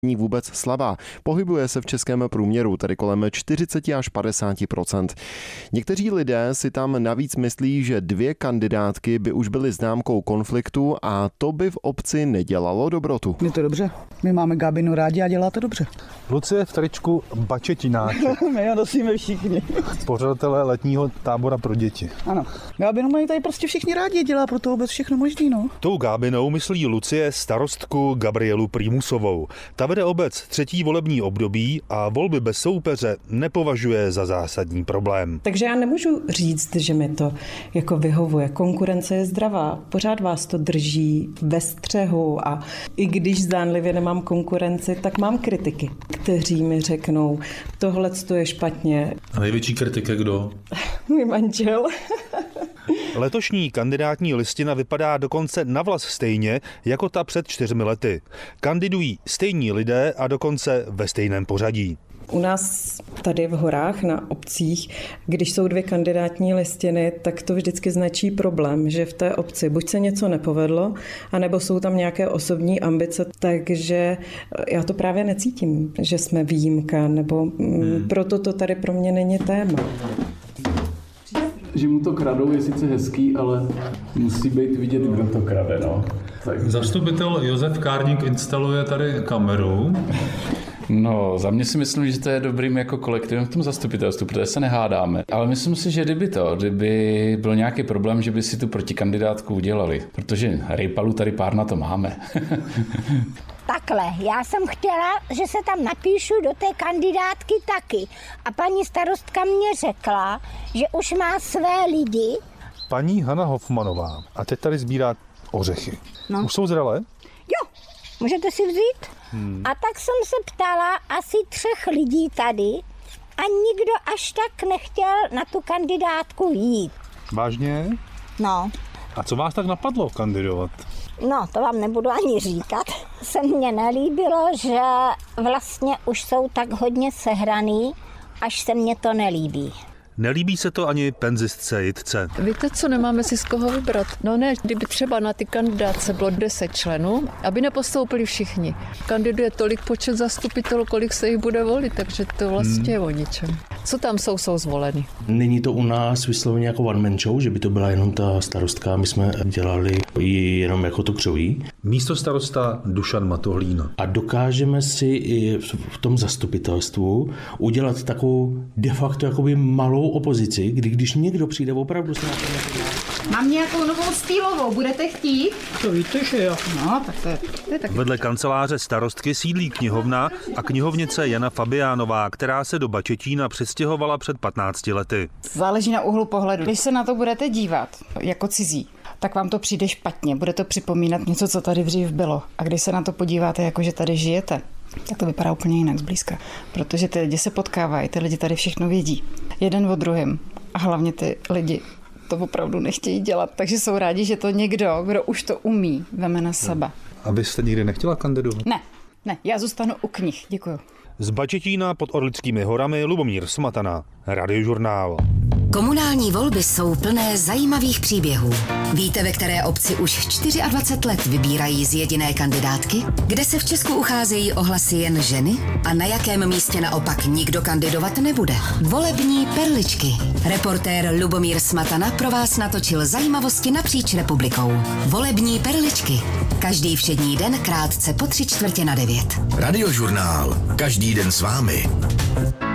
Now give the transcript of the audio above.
není vůbec slabá. Pohybuje se v českém průměru, tedy kolem 40 až 50%. Někteří lidé si tam navíc myslí, že 2 kandidátky by už byly známkou konfliktu a to by v obci nedělalo dobrotu. Je to dobře. My máme Gábinu rádi a dělá to dobře. Lucie v tričku bačetináče. My ho nosíme všichni. Pořadatelé letního tábora pro děti. Ano. Gábinu mají tady prostě všichni rádi, dělá pro to vůbec všechno možný, no. Tou Gábinou myslí Lucie starostku Gabrielu Prímusovou. Ta vede obec 3. volební období a volby bez soupeře nepovažuje za zásadní problém. Takže já nemůžu říct, že mi to jako vyhovuje. Konkurence je zdravá, pořád vás to drží ve střehu a i když zdánlivě nemám konkurenci, tak mám kritiky, kteří mi řeknou, tohle je špatně. A největší kritik je kdo? Můj manžel. Letošní kandidátní listina vypadá dokonce navlas stejně jako ta před 4 lety. Kandidují stejní lidé a dokonce ve stejném pořadí. U nás tady v horách na obcích, když jsou 2 kandidátní listiny, tak to vždycky značí problém, že v té obci buď se něco nepovedlo, anebo jsou tam nějaké osobní ambice, takže já to právě necítím, že jsme výjimka, nebo proto to tady pro mě není téma. Že mu to kradou je sice hezký, ale musí být vidět, kdo to krade, no. Tak. Zastupitel Josef Kárník instaluje tady kameru. No, za mě si myslím, že to je dobrým jako kolektivem v tom zastupitelstvu, protože se nehádáme. Ale myslím si, že kdyby byl nějaký problém, že by si tu protikandidátku udělali, protože rejpalů tady pár na to máme. Takhle, já jsem chtěla, že se tam napíšu do té kandidátky taky. A paní starostka mě řekla, že už má své lidi. Paní Hana Hofmanová a teď tady sbírá ořechy. No. Už jsou zralé? Jo, můžete si vzít? A tak jsem se ptala asi 3 lidí tady a nikdo až tak nechtěl na tu kandidátku jít. Vážně? No. A co vás tak napadlo kandidovat? No, to vám nebudu ani říkat. Se mně nelíbilo, že vlastně už jsou tak hodně sehraný, až se mně to nelíbí. Nelíbí se to ani penzistce Jitce. Víte co, nemáme si z koho vybrat. No ne, kdyby třeba na ty kandidáce bylo 10 členů, aby nepostoupili všichni. Kandiduje tolik počet zastupitelů, kolik se jich bude volit, takže to vlastně je o ničem. Co tam jsou zvoleni. Není to u nás vysloveně jako one man show, že by to byla jenom ta starostka, my jsme dělali ji jenom jako to křoví. Místo starosta Dušan Matohlín. A dokážeme si i v tom zastupitelstvu udělat takovou de facto jakoby malou opozici, když někdo přijde opravdu s nějakou... Mám nějakou novou stylovou, budete chtít? To víte, že jo. No, tak to je taky. Vedle kanceláře starostky sídlí knihovna a knihovnice Jana Fabiánová, která se do Bačetína přestěhovala před 15 lety. Záleží na úhlu pohledu. Když se na to budete dívat jako cizí, tak vám to přijde špatně. Bude to připomínat něco, co tady dřív bylo. A když se na to podíváte, jako že tady žijete, tak to vypadá úplně jinak zblízka. Protože ty lidi se potkávají, ty lidi tady všechno vědí. Jeden o druhém. A hlavně ty lidi to opravdu nechtějí dělat. Takže jsou rádi, že to někdo, kdo už to umí, veme na sebe. A vy jste nikdy nechtěla kandidovat? Ne, já zůstanu u knih. Děkuju. Z Bačetína pod Orlickými horami Lubomír Smatana, Radiožurnál. Komunální volby jsou plné zajímavých příběhů. Víte, ve které obci už 24 let vybírají z jediné kandidátky? Kde se v Česku ucházejí o hlasy jen ženy? A na jakém místě naopak nikdo kandidovat nebude? Volební perličky. Reportér Lubomír Smatana pro vás natočil zajímavosti napříč republikou. Volební perličky. Každý všední den krátce po 8:45. Radiožurnál. Každý den s vámi.